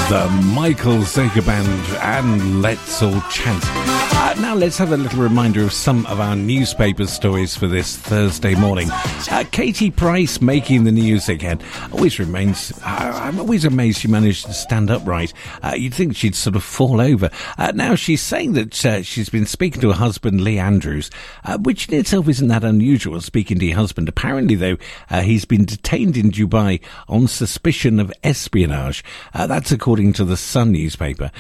The Michael Zager Band and Let's All Chant. Now let's have a little reminder of some of our newspaper stories for this Thursday morning. Katie Price making the news again. I'm always amazed she managed to stand upright. You'd think she'd sort of fall over. Now she's saying that she's been speaking to her husband Lee Andrews, which in itself isn't that unusual, speaking to your husband. Apparently though, he's been detained in Dubai on suspicion of espionage. That's according to the Sun newspaper.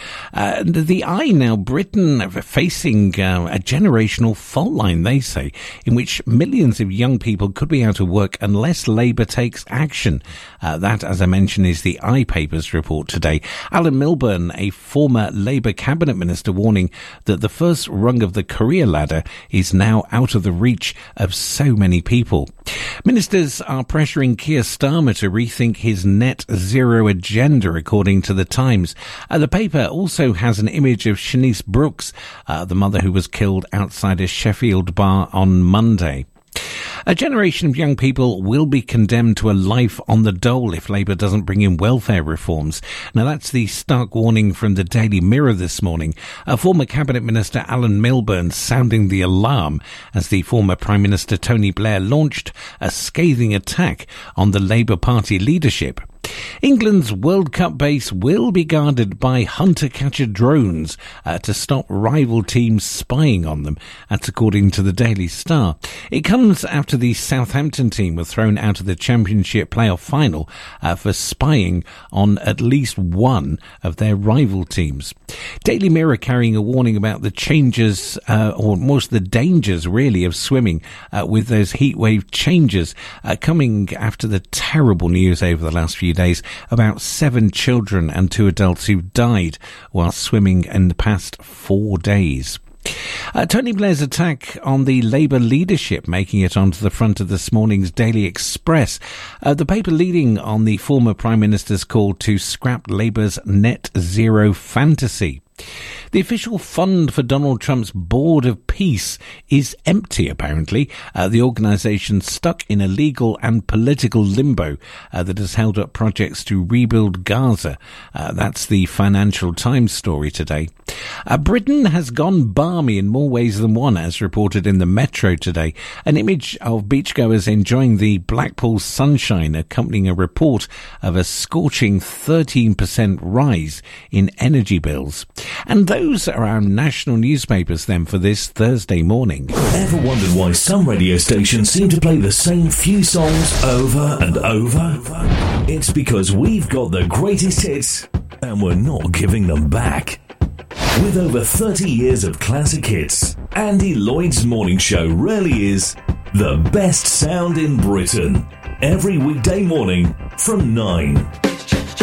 The Eye now, Britain facing a generational fault line, they say, in which millions of young people could be out of work unless Labour takes action. That, as I mentioned, is the Eye paper's report today. Alan Milburn, a former Labour cabinet minister, warning that the first rung of the career ladder is now out of the reach of so many people. Ministers are pressuring Keir Starmer to rethink his net zero agenda, according to The Times. The paper also has an image of Shanice Brooks, the mother who was killed outside a Sheffield bar on Monday. A generation of young people will be condemned to a life on the dole if Labour doesn't bring in welfare reforms. Now that's the stark warning from the Daily Mirror this morning. Former Cabinet Minister Alan Milburn sounding the alarm as the former Prime Minister Tony Blair launched a scathing attack on the Labour Party leadership. England's World Cup base will be guarded by hunter-catcher drones to stop rival teams spying on them. That's according to the Daily Star. It comes after the Southampton team were thrown out of the Championship playoff final for spying on at least one of their rival teams. Daily Mirror carrying a warning about the changes, or most the dangers really, of swimming with those heatwave changes coming after the terrible news over the last few days about 7 children and 2 adults who died while swimming in the past 4 days. Tony Blair's attack on the Labour leadership making it onto the front of this morning's Daily Express. The paper leading on the former Prime Minister's call to scrap Labour's net zero fantasy. The official fund for Donald Trump's Board of Peace is empty, apparently. The organisation stuck in a legal and political limbo that has held up projects to rebuild Gaza. That's the Financial Times story today. Britain has gone balmy in more ways than one, as reported in the Metro today. An image of beachgoers enjoying the Blackpool sunshine accompanying a report of a scorching 13% rise in energy bills. And those are our national newspapers then for this Thursday morning. Ever wondered why some radio stations seem to play the same few songs over and over? It's because we've got the greatest hits and we're not giving them back. With over 30 years of classic hits, Andy Lloyd's morning show really is the best sound in Britain. Every weekday morning from 9.